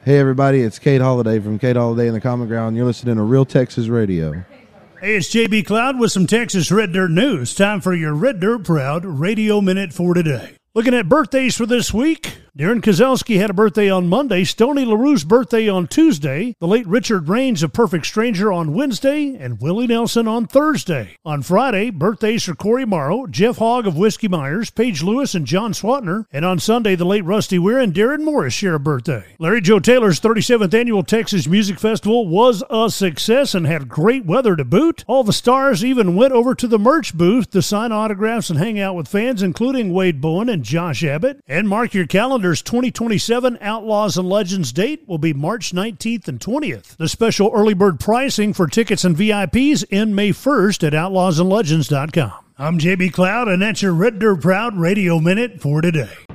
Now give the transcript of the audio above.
Hey everybody, it's Kate Holiday from Kate Holiday and the Common Ground. You're listening to Real Texas Radio. Hey, it's JB Cloud with some Texas Red Dirt news. Time for your Red Dirt Proud Radio Minute for today. Looking at birthdays for this week, Darren Kozlowski had a birthday on Monday, Stoney LaRue's birthday on Tuesday, the late Richard Raines of Perfect Stranger on Wednesday, and Willie Nelson on Thursday. On Friday, birthdays for Corey Morrow, Jeff Hogg of Whiskey Myers, Paige Lewis, and John Swatner. And on Sunday, the late Rusty Weir and Darren Morris share a birthday. Larry Joe Taylor's 37th Annual Texas Music Festival was a success and had great weather to boot. All the stars even went over to the merch booth to sign autographs and hang out with fans, including Wade Bowen and Josh Abbott. And mark your calendars, 2027 Outlaws and Legends date will be March 19th and 20th. The special early bird pricing for tickets and VIPs end May 1st at outlawsandlegends.com. I'm JB Cloud, and that's your Red Dirt Proud Radio Minute for today.